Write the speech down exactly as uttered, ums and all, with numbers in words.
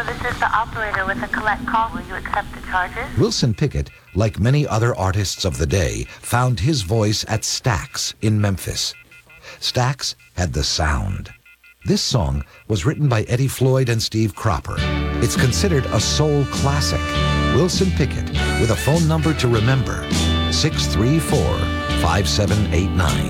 this is the operator with a collect call. Will you accept the charges? Wilson Pickett, like many other artists of the day, found his voice at Stax in Memphis. Stax had the sound. This song was written by Eddie Floyd and Steve Cropper. It's considered a soul classic. Wilson Pickett, with a phone number to remember, six three four, five seven eight nine.